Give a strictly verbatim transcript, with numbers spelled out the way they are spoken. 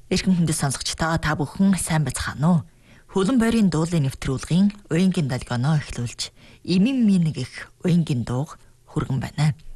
Эрхэм хүндэт сонсогчдоо та бүхэн сайн байцгаана уу? Хөлөн бойрын дуулын нэвтрүүлгийн уянгийн долгионоо эхлүүлж, имэн минь гэх уянгийн дууг хүргэн байна.